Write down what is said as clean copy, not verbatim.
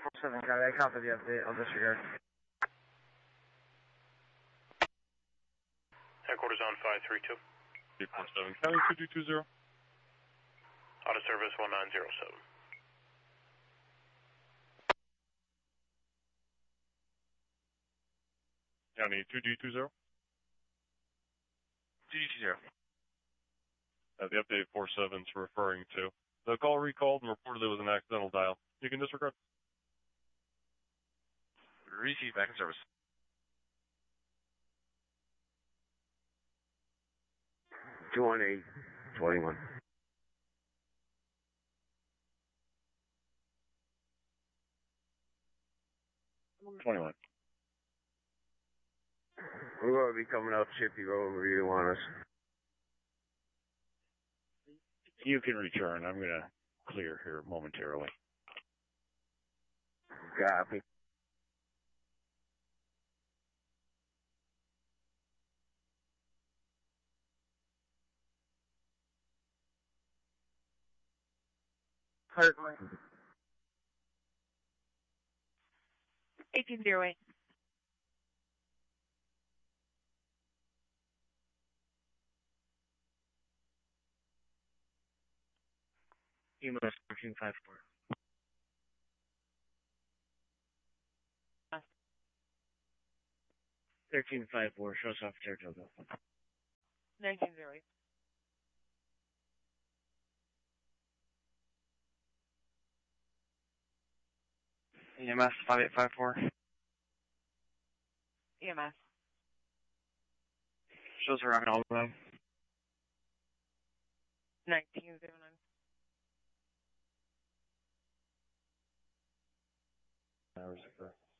7, Copy. I copy the update. I'll disregard. Headquarters on 532. 847, County 2220. Auto service 1907. County 2D20. 2D20. The update 47 is referring to. The call recalled and reported it was an accidental dial. You can disregard. Receive back in service. $218, 21. $21. We're going to be coming up Chippy Road where you want us. You can return. I'm going to clear here momentarily. Copy. Hartley. 1808. EMS 1354. Yes. 1354, shows off Saratoga. 1908. EMS 5854. EMS. Shows a rocket all the way. 1909. Hours occur.